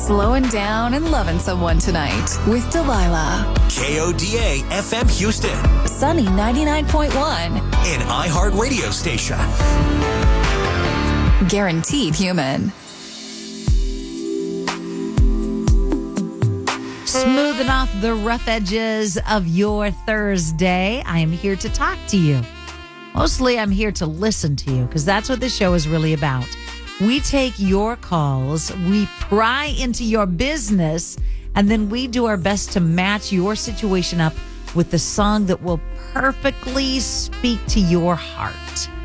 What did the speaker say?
slowing down and loving someone tonight with Delilah. KODA FM Houston. Sunny 99.1. An iHeartRadio station. Guaranteed human. Smoothing off the rough edges of your Thursday. I am here to talk to you. Mostly I'm here to listen to you because that's what this show is really about. We take your calls, we pry into your business, and then we do our best to match your situation up with the song that will perfectly speak to your heart.